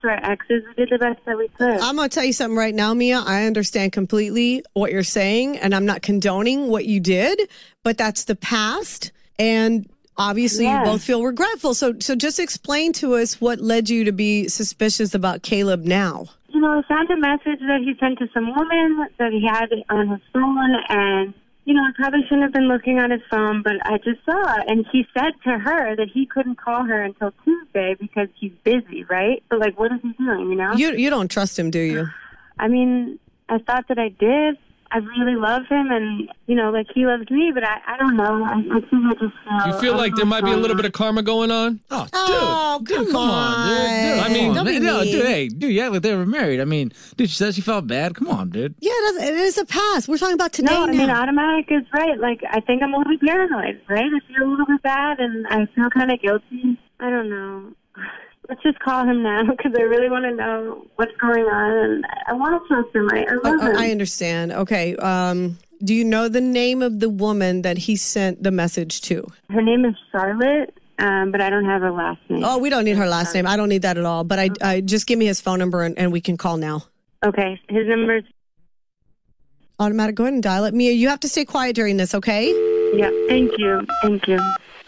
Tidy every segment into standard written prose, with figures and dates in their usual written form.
to our exes. We did the best that we could. I'm going to tell you something right now, Mia. I understand completely what you're saying, and I'm not condoning what you did, but that's the past, and obviously you both feel regretful. So just explain to us what led you to be suspicious about Caleb now. You know, I found a message that he sent to some woman that he had on his phone, and you know, I probably shouldn't have been looking on his phone, but I just saw it. And he said to her that he couldn't call her until Tuesday because he's busy, right? But, like, what is he doing, you know? You don't trust him, do you? I mean, I thought that I did. I really love him, and, you know, like, he loves me, but I don't know. I think I just feel... You feel like there might be a little bit of karma going on? Oh, dude, come on, dude. I mean, dude, yeah, but they were married. I mean, dude, she said she felt bad. Come on, dude. Yeah, it is a past. We're talking about today now. No, I mean, automatic is right. Like, I think I'm a little bit paranoid, right? I feel a little bit bad, and I feel kind of guilty. I don't know. Let's just call him now because I really want to know what's going on, and I want to trust him. I love him. I understand. Okay. Do you know the name of the woman that he sent the message to? Her name is Charlotte, but I don't have her last name. Oh, we don't need her last name. I don't need that at all. But I just give me his phone number and we can call now. Okay. His number is... Automatic, go ahead and dial it. Mia, you have to stay quiet during this, okay? Yeah. Thank you. Thank you.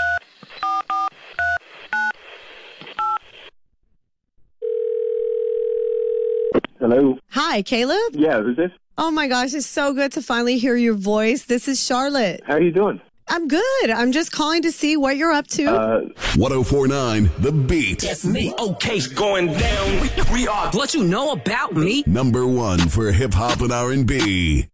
Hello. Hi, Caleb? Yeah, who's this? Oh my gosh, it's so good to finally hear your voice. This is Charlotte. How are you doing? I'm good. I'm just calling to see what you're up to. 1049 The Beat. That's me. OK's going down. We are. What you know about me? #1 for hip hop and R&B.